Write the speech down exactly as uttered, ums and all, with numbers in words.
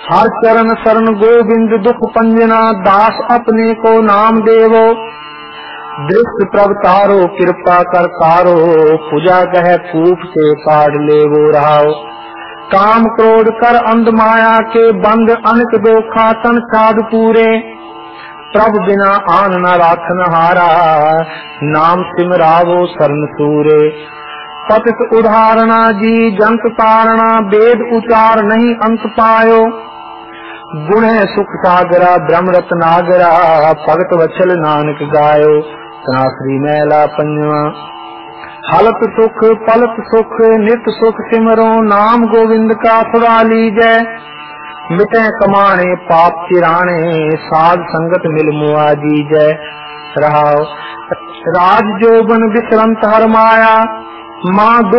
हर चरण शरण गोविंद दुख पंजना, दास अपने को नाम देवो। दृष्ट प्रवतारो कृपा कर तारो, पूजा कह कूप से काढ़ लेवो रहाओ। काम क्रोध कर अंध माया के, बंद अनक दो खातन साध पूरे। प्रभु बिना आन न राखन हारा, नाम सिमरावो शरण सूरे। पतित उदाहरणा जी जंत तारणा, वेद उचार नहीं अंत पायो। गुण है सुख सागरा ब्रह्म रत्नागरा, भगत वचल नानक गायो। तनाश्री मैला पंजवा। हलत सुख पलत सुख नित सुख सिमरो, नाम गोविंद का सदा लीजै। मिटे कमाने पाप चिराने, साध संगत मिल मुआ दीजै। रहाओ राज जोबन विश्रंत हर माया, माँ